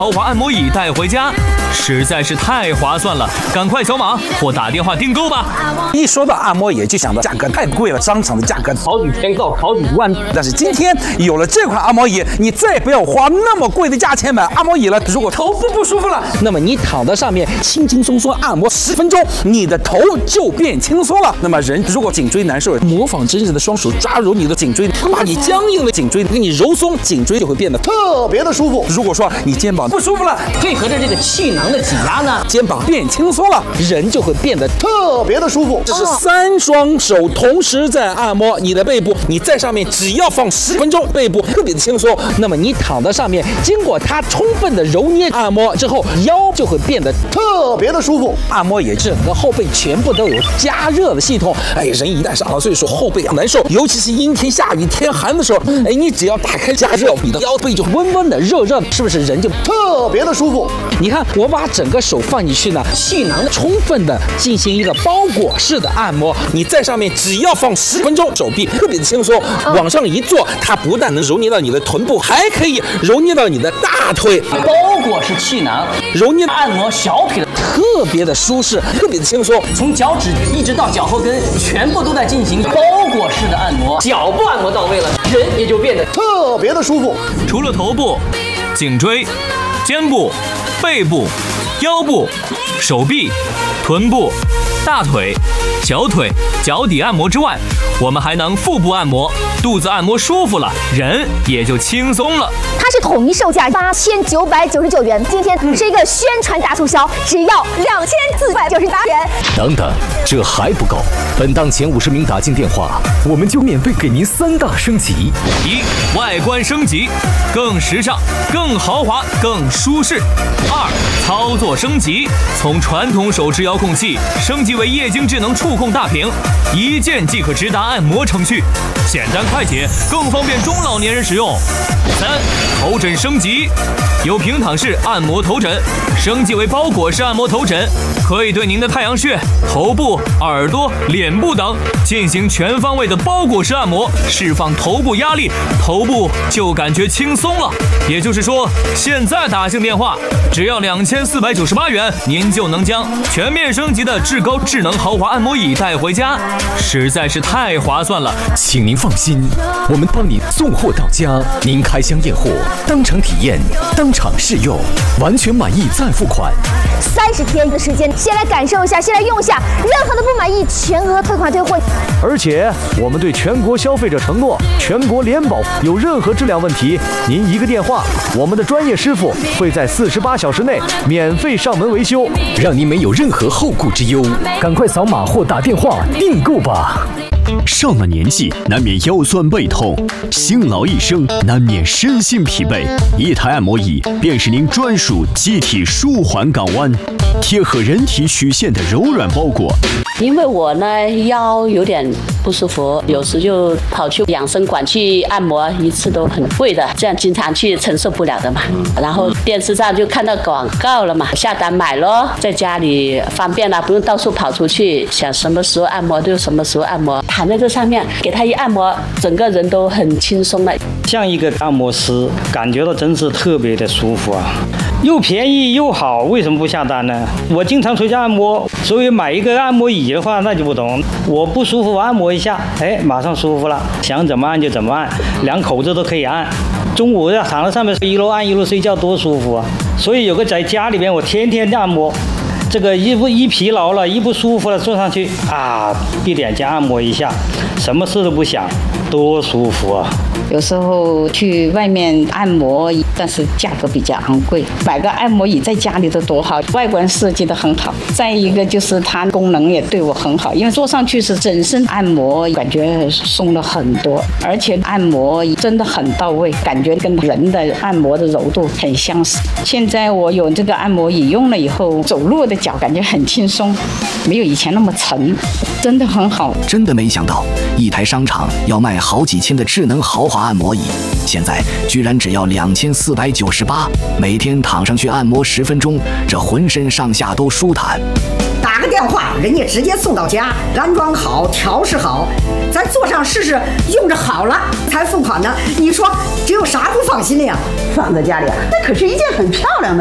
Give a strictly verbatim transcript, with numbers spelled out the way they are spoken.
豪华按摩椅带回家，实在是太划算了，赶快扫码或打电话订购吧。 一说到按摩椅，就想到价格太贵了，商场的价格好几千到好几万。但是今天有了这款按摩椅，你再也不要花那么贵的价钱买按摩椅了。如果头部不舒服了，那么你躺在上面轻轻松松按摩十分钟，你的头就变轻松了。那么人如果颈椎难受，模仿真人的双手抓揉你的颈椎，把你僵硬的颈椎给你揉松，颈椎就会变得特别的舒服。如果说你肩膀不舒服了， 配合着这个气囊的挤压呢， 肩膀变轻松了，人就会变得特别的舒服。这是三双手同时在按摩你的背部，你在上面只要放十分钟，背部特别的轻松。那么你躺在上面，经过它充分的揉捏按摩之后，腰就会变得特别的舒服。按摩也整个后背全部都有加热的系统。哎，人一旦上了岁数，后背难受，尤其是阴天下雨天寒的时候，哎，你只要打开加热，你的腰背就温温的热热的，是不是人就特别的舒服？你看我把整个手放进去呢，气囊充分的进行一个包裹式的按摩，你在上面只要放十分钟，手臂特别的轻松，往上一坐，它不但能揉捏到你的臀部，还可以揉捏到你的大腿。 包裹式气囊揉捏按摩小腿的特别的舒适，特别的轻松， 从脚趾一直到脚后跟，全部都在进行包裹式的按摩，脚部按摩到位了，人也就变得特别的舒服。 除了头部、颈椎、肩部、背部、腰部、手臂、臀部、大腿、小腿、脚底按摩之外，我们还能腹部按摩，肚子按摩舒服了，人也就轻松了。 它是统一售价八千九百九十九元，今天是一个宣传大促销，只要两千四百九十八元。 等等，这还不够，本档前五十名打进电话，我们就免费给您三大升级： 一、外观升级，更时尚、更豪华、更舒适；二、操作升级，从传统手持遥控器升级为液晶智能触控大屏，一键即可直达按摩程序，简单快捷，更方便中老年人使用。三、头枕升级，由平躺式按摩头枕升级为包裹式按摩头枕，可以对您的太阳穴、头部、耳朵、脸部等进行全方位的包裹式按摩，释放头部压力，头部就感觉轻松了。也就是说，现在打进电话，只要两千四百九十八元，您就能将全面升级的至高智能豪华按摩椅带回家，实在是太划算了。 请您放心，我们帮你送货到家，您开箱验货，当场体验，当场试用，完全满意再付款。 三十天的时间，先来感受一下，先来用一下，任何的不满意全额退款退货。 而且我们对全国消费者承诺，全国联保，有任何质量问题，您一个电话，我们的专业师傅会在四十八小时内免费上门维修， 让您没有任何后顾之忧。赶快扫码或打电话订购吧。上了年纪难免腰酸背痛，辛劳一生难免身心疲惫，一台按摩椅便是您专属机体舒缓港湾，贴合人体曲线的柔软包裹。 因为我呢腰有点不舒服，有时就跑去养生馆去按摩，一次都很贵的，这样经常去承受不了的嘛。然后电视上就看到广告了嘛，下单买咯，在家里方便了，不用到处跑出去，想什么时候按摩就什么时候按摩，躺在这上面给他一按摩，整个人都很轻松了。 像一个按摩师，感觉到真是特别的舒服啊，又便宜又好，为什么不下单呢？我经常出去按摩，所以买一个按摩椅的话那就不同，我不舒服我按摩一下，哎，马上舒服了，想怎么按就怎么按，两口子都可以按。中午要躺在上面一路按一路睡觉多舒服啊！所以有个在家里边我天天按摩，这个一不一疲劳了，一不舒服了，坐上去啊，闭点睛按摩一下，什么事都不想，多舒服啊！ 有时候去外面按摩，但是价格比较昂贵，买个按摩椅在家里头多好，外观设计得很好。再一个就是它功能也对我很好，因为坐上去是整身按摩，感觉松了很多，而且按摩真的很到位，感觉跟人的按摩的柔度很相似。现在我有这个按摩椅用了以后，走路的脚感觉很轻松，没有以前那么沉，真的很好。 真的没想到，一台商场要卖好几千的智能豪华按摩椅，现在居然只要两千四百九十八，每天躺上去按摩十分钟，这浑身上下都舒坦。 打个电话，人家直接送到家，安装好，调试好，咱坐上试试，用着好了才付款呢。你说这有啥不放心的呀？ 放在家里啊，那可是一件很漂亮的。